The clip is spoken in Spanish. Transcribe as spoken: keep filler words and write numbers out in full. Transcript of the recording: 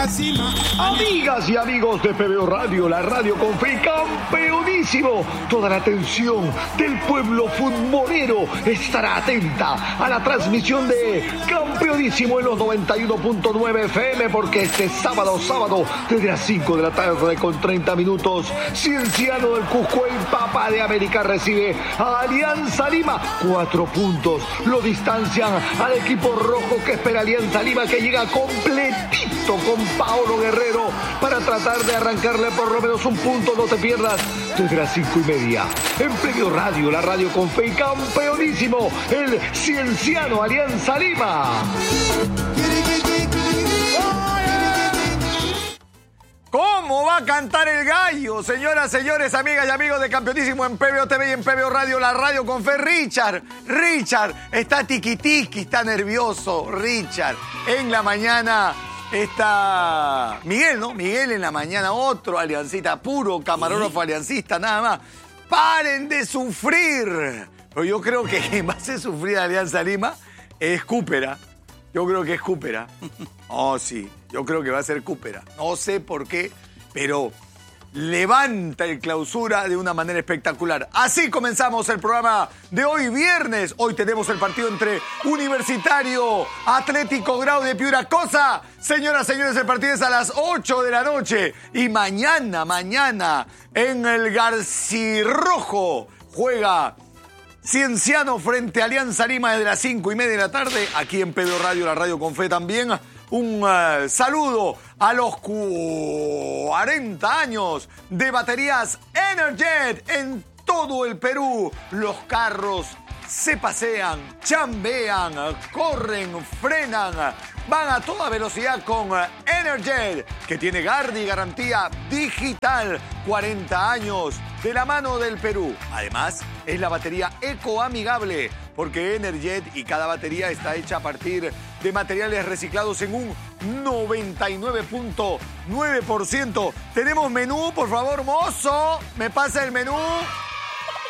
la cima. Amigas y amigos de P B O Radio, la radio con fe, campeonísimo. Toda la atención del pueblo futbolero estará atenta a la transmisión de Campeonísimo en los noventa y uno punto nueve F M, porque este sábado, sábado, desde las cinco de la tarde con treinta minutos, Cienciano del Cusco, el Papa de América, recibe a Alianza Lima. Cuatro puntos lo distancian al equipo rojo, que espera Alianza Lima, que llega completito con Paolo Guerrero para tratar de arrancarle por lo menos un punto. No te pierdas desde las cinco y media en P B O Radio, la radio con fe y campeonísimo, el Cienciano Alianza Lima. ¿Cómo va a cantar el gallo? Señoras, señores, amigas y amigos de Campeonísimo en P B O T V y en P B O Radio, la radio con fe. Richard, Richard, está tiquitiqui, está nervioso, Richard. En la mañana está Miguel, ¿no? Miguel en la mañana, otro aliancista, puro camarógrafo aliancista, nada más. ¡Paren de sufrir! Pero yo creo que quien va a hacer sufrir a Alianza Lima es Cúpera. Yo creo que es Cúpera. Oh, sí. Yo creo que va a ser Cúpera. No sé por qué, pero levanta el Clausura de una manera espectacular. Así comenzamos el programa de hoy viernes. Hoy tenemos el partido entre Universitario Atlético Grau de Piura. Cosa, señoras, señores, el partido es a las ocho de la noche. Y mañana, mañana, en el Garcirrojo juega Cienciano frente a Alianza Lima desde las cinco y media de la tarde. Aquí en P B O Radio, la radio con fe también. Un uh, saludo a los cuarenta años de baterías Energet en todo el Perú. Los carros se pasean, chambean, corren, frenan, van a toda velocidad con Energet, que tiene Gardi, garantía digital, cuarenta años de la mano del Perú. Además, es la batería ecoamigable, porque Energet y cada batería está hecha a partir de materiales reciclados en un noventa y nueve punto nueve por ciento. Tenemos menú, por favor, mozo. ¿Me pasa el menú?